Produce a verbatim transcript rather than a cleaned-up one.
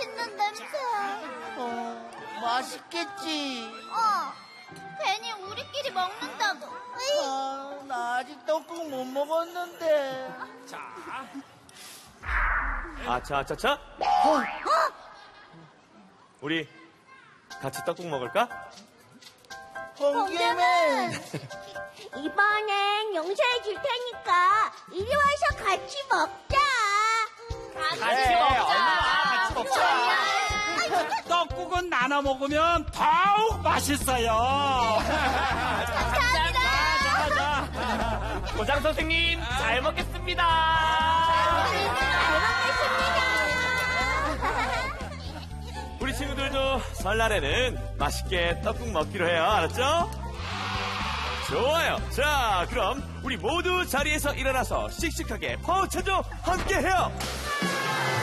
맛있는 냄새. 어, 맛있겠지. 어, 괜히 우리끼리 먹는다고. 아, 나 아직 떡국 못 먹었는데. 자. 아차아차차. 어? 우리 같이 떡국 먹을까? 번개맨. 이번엔 용서해 줄 테니까 이리 와서 같이 먹자. 같이 먹자. 같이 먹자. 떡국은 나눠 먹으면 더욱 맛있어요. 감사합니다. 자, 자, 자. 고장 선생님 잘 먹겠습니다. 우리 친구들도 설날에는 맛있게 떡국 먹기로 해요. 알았죠? 좋아요. 자, 그럼 우리 모두 자리에서 일어나서 씩씩하게 파워차죠 함께 해요.